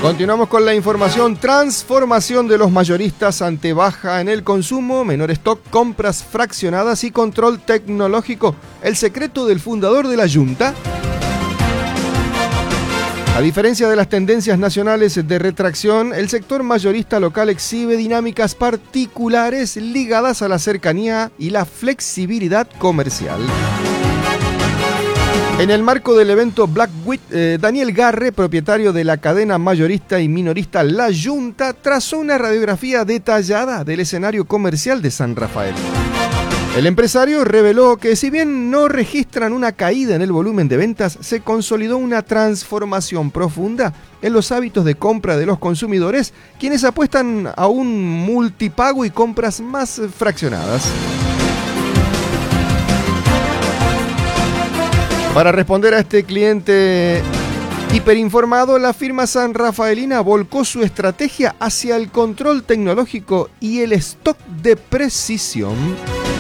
Continuamos con la información. Transformación de los mayoristas ante baja en el consumo, menor stock, compras fraccionadas y control tecnológico. El secreto del fundador de la Junta. A diferencia de las tendencias nacionales de retracción, el sector mayorista local exhibe dinámicas particulares ligadas a la cercanía y la flexibilidad comercial. En el marco del evento Black Week, Daniel Garre, propietario de la cadena mayorista y minorista La Junta, trazó una radiografía detallada del escenario comercial de San Rafael. El empresario reveló que si bien no registran una caída en el volumen de ventas, se consolidó una transformación profunda en los hábitos de compra de los consumidores, quienes apuestan a un multipago y compras más fraccionadas. Para responder a este cliente hiperinformado, la firma sanrafaelina volcó su estrategia hacia el control tecnológico y el stock de precisión.